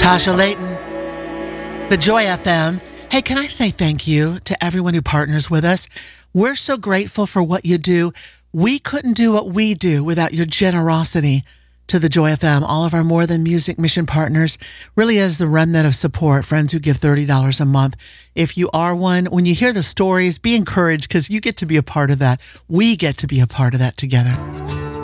Tasha Layton, the Joy FM. Hey, can I say thank you to everyone who partners with us? We're so grateful for what you do. We couldn't do what we do without your generosity to the Joy FM. All of our More Than Music mission partners really is the remnant of support, friends who give $30 a month. If you are one, when you hear the stories, be encouraged because you get to be a part of that. We get to be a part of that together.